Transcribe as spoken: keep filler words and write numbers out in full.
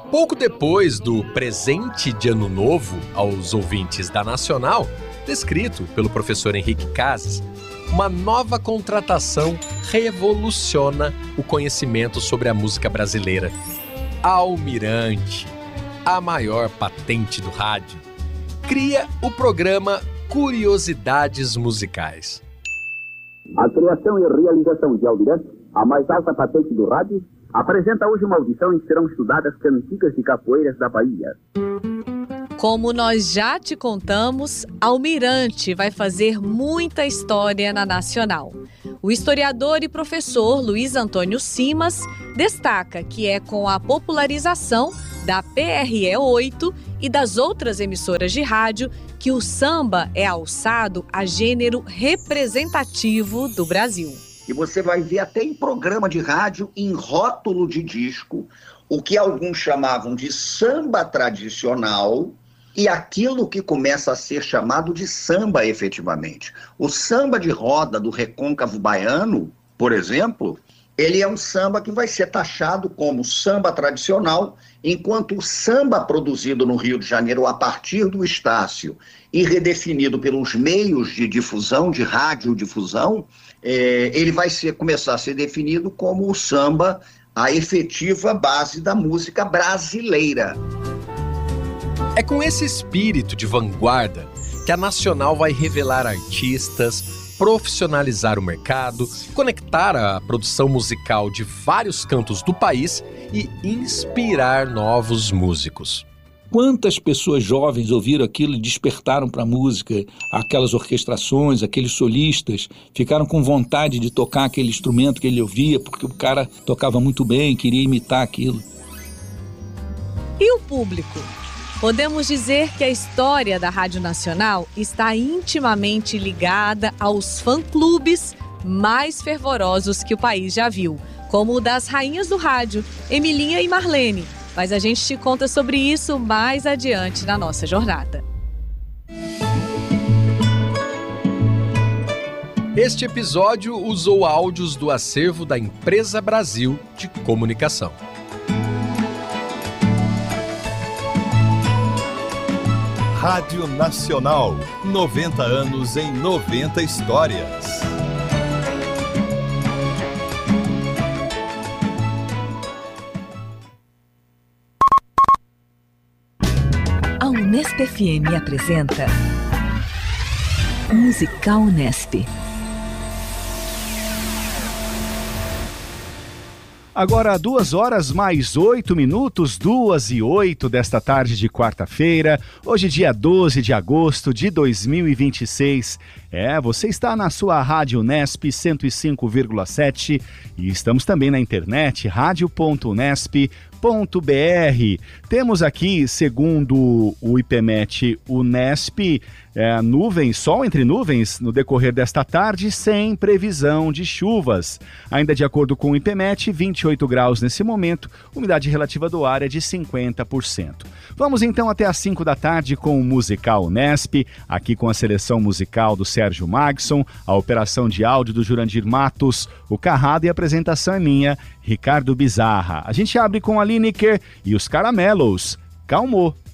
Pouco depois do presente de Ano Novo aos ouvintes da Nacional, descrito pelo professor Henrique Cases, uma nova contratação revoluciona o conhecimento sobre a música brasileira. Almirante, a maior patente do rádio, cria o programa Curiosidades Musicais. A criação e realização de Almirante, a mais alta patente do rádio, apresenta hoje uma audição em que serão estudadas cantigas de capoeiras da Bahia. Como nós já te contamos, Almirante vai fazer muita história na Nacional. O historiador e professor Luiz Antônio Simas destaca que é com a popularização da P R E oito e das outras emissoras de rádio que o samba é alçado a gênero representativo do Brasil. E você vai ver até em programa de rádio, em rótulo de disco, o que alguns chamavam de samba tradicional e aquilo que começa a ser chamado de samba efetivamente. O samba de roda do recôncavo baiano, por exemplo, ele é um samba que vai ser taxado como samba tradicional, enquanto o samba produzido no Rio de Janeiro a partir do Estácio e redefinido pelos meios de difusão, de radiodifusão, é, ele vai ser, começar a ser definido como o samba, a efetiva base da música brasileira. É com esse espírito de vanguarda que a Nacional vai revelar artistas, profissionalizar o mercado, conectar a produção musical de vários cantos do país e inspirar novos músicos. Quantas pessoas jovens ouviram aquilo e despertaram para a música, aquelas orquestrações, aqueles solistas, ficaram com vontade de tocar aquele instrumento que ele ouvia, porque o cara tocava muito bem, queria imitar aquilo. E o público? Podemos dizer que a história da Rádio Nacional está intimamente ligada aos fã-clubes mais fervorosos que o país já viu, como o das rainhas do rádio, Emilinha e Marlene. Mas a gente te conta sobre isso mais adiante na nossa jornada. Este episódio usou áudios do acervo da Empresa Brasil de Comunicação. Rádio Nacional, noventa anos em noventa histórias. A Unesp F M apresenta Musical Unesp. Agora, duas horas mais oito minutos, duas e oito desta tarde de quarta-feira, hoje dia doze de agosto de dois mil e vinte e seis. É, você está na sua Rádio Unesp cento e cinco vírgula sete e estamos também na internet, rádio ponto unesp ponto b r. Temos aqui, segundo o IPMET Unesp, é, nuvens, sol entre nuvens no decorrer desta tarde, sem previsão de chuvas. Ainda de acordo com o IPMET, vinte e oito graus nesse momento, umidade relativa do ar é de cinquenta por cento. Vamos então até às cinco da tarde com o Musical Unesp, aqui com a seleção musical do Sérgio Magson, a operação de áudio do Jurandir Matos, o Carrado e a apresentação é minha, Ricardo Bizarra. A gente abre com a Lineker e os Caramelos. Calmou.